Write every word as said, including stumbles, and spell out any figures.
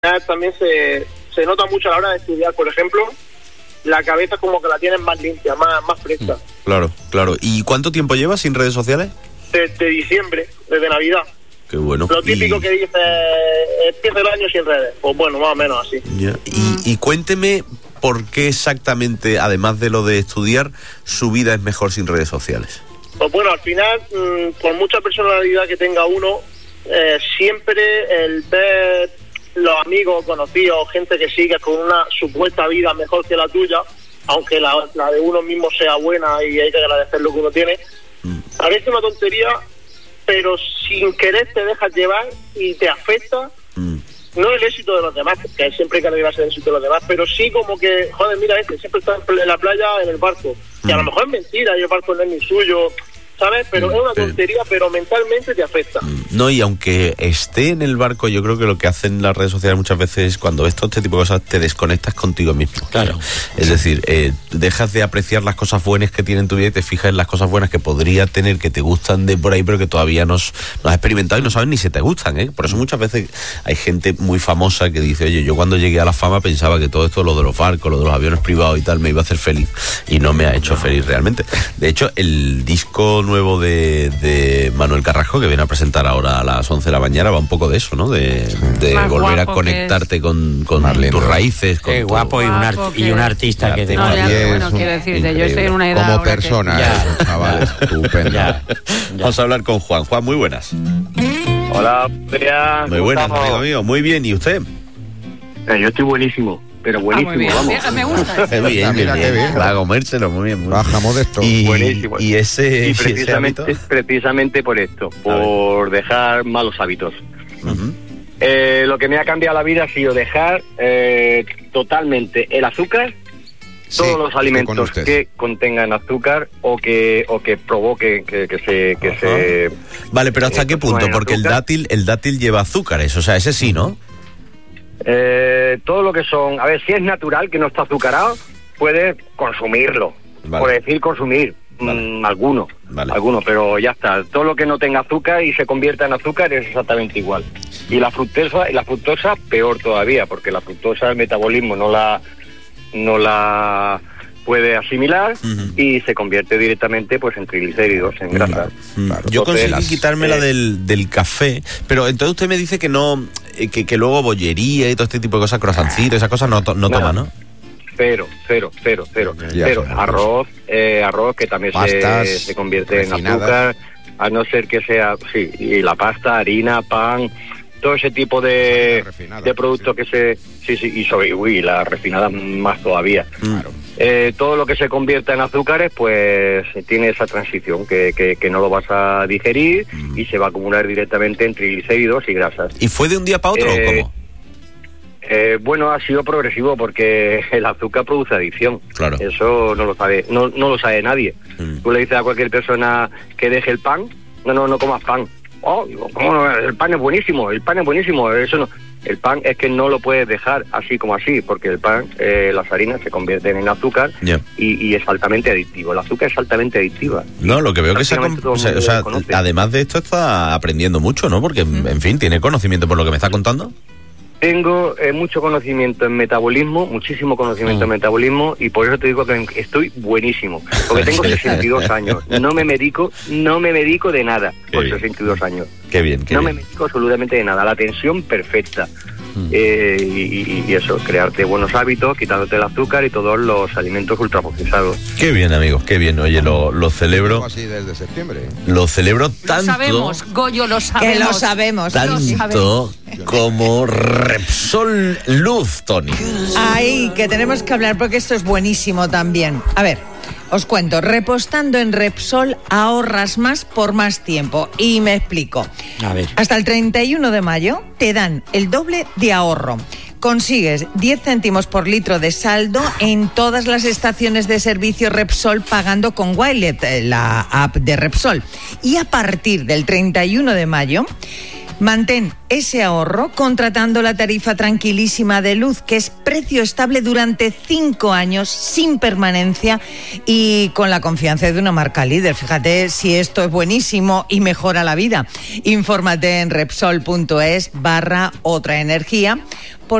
También se, se nota mucho a la hora de estudiar, por ejemplo, la cabeza como que la tienen más limpia, más, más fresca. Claro, claro. ¿Y cuánto tiempo llevas sin redes sociales? Desde diciembre, desde Navidad. Qué bueno. Lo típico y... que dice, empieza el año sin redes. Pues bueno, más o menos así. Yeah. Y, y cuénteme por qué exactamente, además de lo de estudiar, su vida es mejor sin redes sociales. Pues bueno, al final, mmm, por mucha personalidad que tenga uno, eh, siempre el ver los amigos, conocidos, gente que sigue con una supuesta vida mejor que la tuya, aunque la, la de uno mismo sea buena y hay que agradecer lo que uno tiene, mm. parece una tontería, pero sin querer te dejas llevar y te afecta, mm. no el éxito de los demás, porque siempre hay que alegrarse del éxito de los demás, pero sí como que, joder, mira este, siempre está en la playa en el barco, mm. y a lo mejor es mentira, y el barco no es ni suyo, ¿sabes? Pero sí, es una tontería, sí. pero mentalmente te afecta. No, y aunque esté en el barco, yo creo que lo que hacen las redes sociales muchas veces, cuando ves todo este tipo de cosas, te desconectas contigo mismo. Claro. Es decir, eh, dejas de apreciar las cosas buenas que tiene en tu vida y te fijas en las cosas buenas que podría tener, que te gustan de por ahí, pero que todavía no has experimentado y no sabes ni si te gustan, ¿eh? Por eso muchas veces hay gente muy famosa que dice, oye, yo cuando llegué a la fama pensaba que todo esto, lo de los barcos, lo de los aviones privados y tal, me iba a hacer feliz. Y no me ha hecho feliz realmente. De hecho, el disco nuevo de, de Manuel Carrasco, que viene a presentar ahora a las once de la mañana, va un poco de eso, ¿no? De, de volver a conectarte con, con tus raíces. Con Qué guapo, todo. Y, un art, y un artista claro, que te no, ya, es bueno, quiero decirte, yo estoy en una edad como persona, que... ya. Eh, chaval, estupendo. Ya, ya. Vamos a hablar con Juan. Juan, muy buenas. Hola, Bea. Muy buenas, estamos? Amigo mío. Muy bien, ¿y usted? Eh, yo estoy buenísimo. Pero buenísimo, ah, muy bien. vamos. Me gusta. Qué bien, mira, bien, qué bien. Va a comérselo muy bien. Muy Baja modesto. Y, buenísimo. Y ese, y precisamente, ¿y ese precisamente por esto, por dejar malos hábitos. Uh-huh. Eh, lo que me ha cambiado la vida ha sido dejar eh, totalmente el azúcar, sí, todos los alimentos que contengan azúcar o que o que provoquen que, que se que se vale, pero ¿hasta eh, qué punto? Porque el dátil el dátil lleva azúcares, o sea, ese sí, ¿no? Eh, todo lo que son, a ver, si es natural, que no está azucarado, puedes consumirlo, vale. Por decir consumir, vale. mmm, alguno, vale. alguno, pero ya está. Todo lo que no tenga azúcar y se convierta en azúcar es exactamente igual. Y la fructosa, y la fructosa peor todavía, porque la fructosa el metabolismo no la, no la puede asimilar uh-huh. y se convierte directamente pues en triglicéridos, en grasa. Claro, claro. Yo conseguí las, quitármela eh, del, del café, pero entonces usted me dice que no, eh, que, que luego bollería y todo este tipo de cosas, croissancitos, esas cosas no, to, no toma, ¿no? Cero, cero, cero, cero. Ya, cero. Arroz, eh, arroz que también se, se convierte refinadas. En azúcar, a no ser que sea, sí, y la pasta, harina, pan, todo ese tipo de, de productos sí. que se, sí, sí, y sobre, uy, la refinada más todavía. Claro. Eh, todo lo que se convierta en azúcares, pues tiene esa transición que, que, que no lo vas a digerir mm. y se va a acumular directamente en triglicéridos y grasas. ¿Y fue de un día para otro eh, o cómo? Eh, bueno, ha sido progresivo porque el azúcar produce adicción. Claro. Eso no lo sabe, no, no lo sabe nadie. Mm. Tú le dices a cualquier persona que deje el pan, no, no, no comas pan. Oh, ¿cómo no? El pan es buenísimo, el pan es buenísimo, eso no. El pan es que no lo puedes dejar así como así, porque el pan, eh, las harinas se convierten en azúcar yeah. y, y es altamente adictivo. El azúcar es altamente adictiva. No, lo que veo que se, o sea, o sea además de esto está aprendiendo mucho, ¿no? Porque, mm. en fin, tiene conocimiento por lo que me está contando. Tengo eh, mucho conocimiento en metabolismo, muchísimo conocimiento mm. en metabolismo, y por eso te digo que estoy buenísimo, porque tengo sesenta y dos años, no me medico, no me medico de nada qué por bien. sesenta y dos años. Qué bien, qué No bien. me medico absolutamente de nada, la tensión perfecta. Mm. Eh, y, y eso, crearte buenos hábitos, quitándote el azúcar y todos los alimentos ultraprocesados. Qué bien, amigos, qué bien. Oye, lo, lo celebro. Así desde septiembre. Lo celebro tanto. Lo sabemos, Goyo, lo sabemos. Que lo sabemos. Tanto lo sabemos. como Repsol Luz, Tony. Ay, que tenemos que hablar porque esto es buenísimo también. A ver, os cuento, repostando en Repsol ahorras más por más tiempo. Y me explico. A ver. Hasta el treinta y uno de mayo te dan el doble de ahorro. consigues diez céntimos por litro de saldo en todas las estaciones de servicio Repsol pagando con Wilet, la app de Repsol. Y a partir del treinta y uno de mayo, mantén ese ahorro contratando la tarifa tranquilísima de luz, que es precio estable durante cinco años, sin permanencia y con la confianza de una marca líder. Fíjate si esto es buenísimo y mejora la vida. Infórmate en repsol punto es barra otra energía.